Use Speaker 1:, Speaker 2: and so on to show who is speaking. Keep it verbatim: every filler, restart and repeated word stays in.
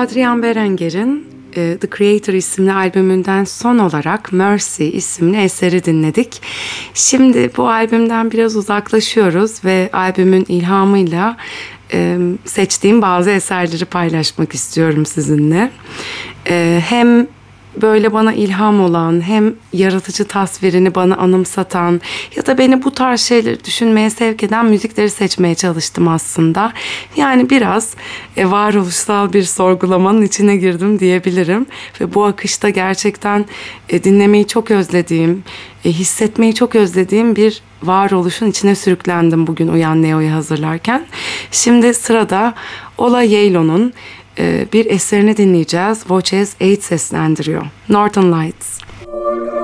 Speaker 1: Adrian Berenger'in e, The Creator isimli albümünden son olarak Mercy isimli eseri dinledik. Şimdi bu albümden biraz uzaklaşıyoruz ve albümün ilhamıyla e, seçtiğim bazı eserleri paylaşmak istiyorum sizinle. E, hem böyle bana ilham olan, hem yaratıcı tasvirini bana anımsatan ya da beni bu tarz şeyleri düşünmeye sevk eden müzikleri seçmeye çalıştım aslında. Yani biraz e, varoluşsal bir sorgulamanın içine girdim diyebilirim. Ve bu akışta gerçekten e, dinlemeyi çok özlediğim, e, hissetmeyi çok özlediğim bir varoluşun içine sürüklendim bugün Uyan Neo'yu hazırlarken. Şimdi sırada Ola Yaylo'nun bir eserini dinleyeceğiz. Voces eight seslendiriyor. Northern Lights.